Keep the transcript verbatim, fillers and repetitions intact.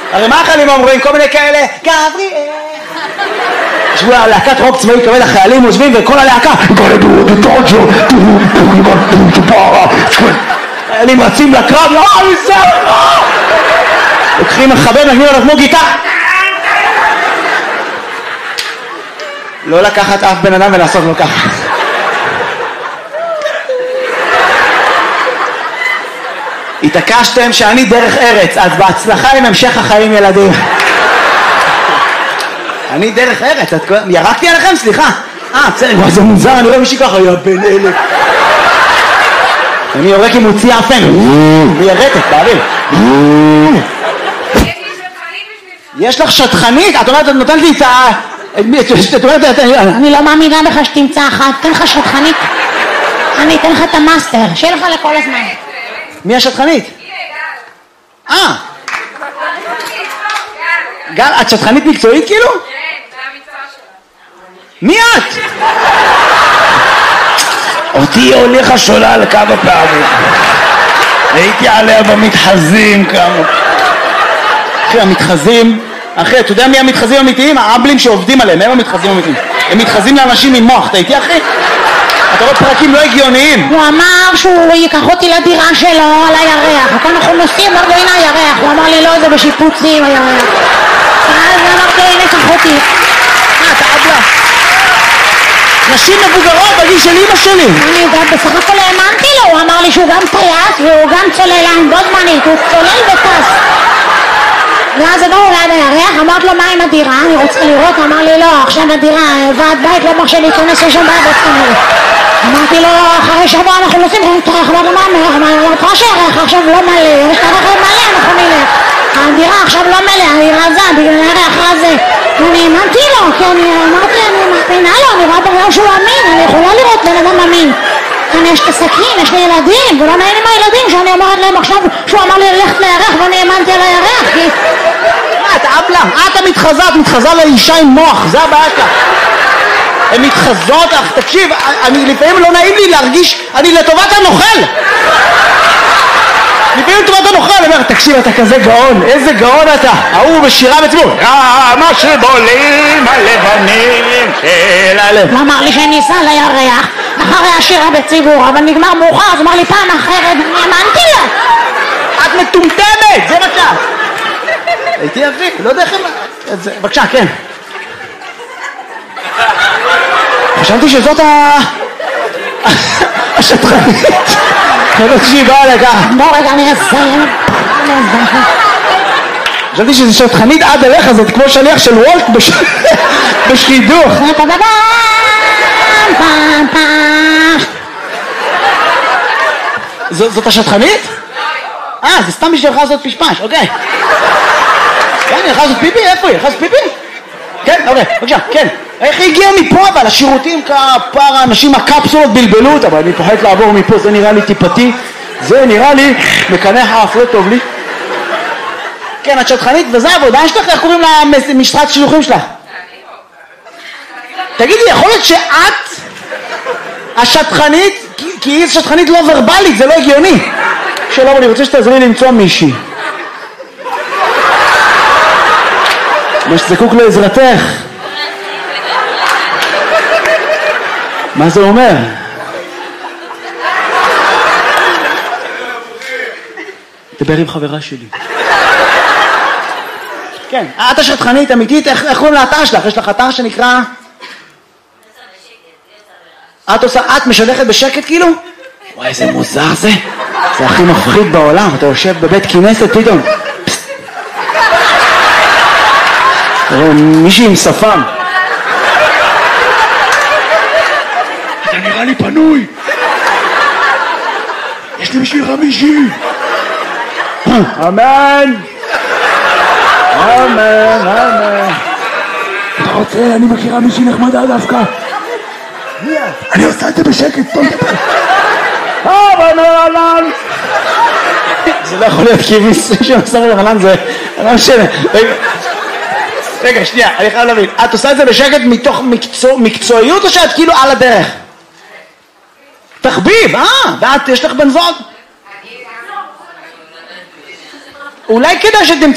הרי מה החיילים אומרים? כל מיני כאלה, גבריאל. ישבו להקת רוק צבאי כבד, החיילים יושבים וכל הלהקה חיילים רצים לקרב, לא, אני זה, לא! לוקחים מחבר, נגנים עליו כמו גיטה. לא לקחת אף בן אדם ולעשות לו ככה. התעקשתם שאני דרך ארץ, אז בהצלחה עם המשך החיים ילדים. אני דרך ארץ, ירקתי עליכם? סליחה. אה, בסדר, זה מוזר, אני רואה מישהי ככה, יא בן אלף. אני יורק עם מוציא אפן, מיירטת, באוויר. יש לך שטחנית? את אומרת, את נותנת לי את ה... את אומרת, אני לא מאמינה בך שתמצא אחת, תן לך שטחנית. אני אתן לך את המאסטר, שיהיה לך לכל הזמן. מי השטחנית? אה. גל, את שטחנית מקצועית כאילו? כן, זה המקצוע שלה. מי את? אותי הוליכה שולל כמה פעמים. הייתי עליה במתחזים כמה. אחי, המתחזים, אחי, אתה יודע מי המתחזים האמיתיים? האבלים שעובדים עליהם, הם המתחזים האמיתיים. הם מתחזים לאנשים עם מוח, אתה איתי אחי? אתה רואה פרקים לא הגיוניים. הוא אמר שהוא ייקח אותי לדירה שלו על הירח. הכל אנחנו נוסעים, אמרתי, הנה הירח. הוא אמר לי, לא, זה בשיפוצים הירח. אז אמרתי, הנה, קח אותי. אה, אתה אבלה. נשים מבוגרות בגיל של אמא שלי. אני יודעת, בסך הכל האמנתי לו. הוא אמר לי שהוא גם טייס והוא גם צוללן בו זמנית. הוא צולל וטס. ואז עברנו ליד הירח, אמרת לו מה עם הדירה, אני רוצה לראות, אמר לי לא, עכשיו הדירה, ועד בית לא מרשה להיכנס לשם בעבוד כנראה. אמרתי לו, אחרי שבוע אנחנו נוסעים, אמרת לו מה אומר, אמרת לו שהירח עכשיו לא מלא, יש את הרכב מלא, אנחנו נלך. הדירה עכשיו לא מלא, אני רזה, בגלל הירח רזה. ואני האמנתי לו, כי אני אמרתי, אני מאמינה לו, אני רואה בגלל שהוא אמין, אני יכולה לראות בן אדם אמין. אני יש את הסכין, יש לי ילדים, ולא מעניין עם הילדים שאני אומרת להם עכשיו שהוא אמר לי ללכת לירח ואני האמנתי על הירח, כי... מה, אתה אבלה? את המתחזה, את מתחזה לאישה עם מוח, זה הבעיה כאן. הן מתחזות, אך תקשיב, אני, לפעמים לא נעים לי להרגיש, אני לטובת הנוכל. לפעמים לטובת הנוכל, אני אומר, תקשיב, אתה כזה גאון, איזה גאון אתה. ההוא בשירה בציבור, מה שבולים הלבנים של הלב. הוא אמר לי שאני אסע לירח אחרי השירה בציבור, אבל נגמר מאוחר, אז אמר לי פעם אחרת, אני האמנתי לו. את מטומטמת, זה בבקשה. הייתי אחי, לא יודע איך הם... בבקשה, כן. חשבתי שזאת ה... השטחנית. חשבתי שהיא באה לכך. בוא רגע, אני אסיים. חשבתי שזה שטחנית עד אליך, זאת כמו שליח של וולט בשידוך. זאת השטחנית? אה, זה סתם בשביל לך לעשות פשפש, אוקיי. כן, היא הלכה לעשות פיפי? איפה היא? הלכה לעשות פיפי? כן, אוקיי, בבקשה, כן. איך היא הגיעה מפה? אבל השירותים כפר האנשים הקפסולות בלבלו אותה, אבל אני פוחד לעבור מפה, זה נראה לי טיפתי, זה נראה לי מקנח אף לא טוב לי. כן, את שטחנית, וזה העבודה שלך, איך קוראים למשרת שילוחים שלך? תגידי, יכול להיות שאת השטחנית, כי היא שטחנית לא ורבלית, זה לא הגיוני. שלום, אני רוצה שתעזרי למצוא מישהי. מה שזקוק לעזרתך. מה זה אומר? דבר עם חברה שלי. כן, את השטחנית אמיתית, איך קוראים לאתר שלך? יש לך אתר שנקרא... את עושה, את משדכת בשקט כאילו? וואי, איזה מוזר זה. זה הכי מפחיד בעולם, אתה יושב בבית כנסת פתאום. מישהי עם שפם. אתה נראה לי פנוי. יש לי בשבילך מישהי. אמן. אמן, אמן. אתה רוצה, אני מכירה מישהי נחמדה דווקא. אני עושה את זה בשקט, טוב דבר. אמן, אמן. זה לא יכול להיות כי מישהו שעושה רחלן זה... לא משנה. רגע, שנייה, אני חייב להבין. את עושה את זה בשקט מתוך מקצועיות או שאת כאילו על הדרך? תחביב, אה? ואת, יש לך בן זוג? אולי כדאי שתמצא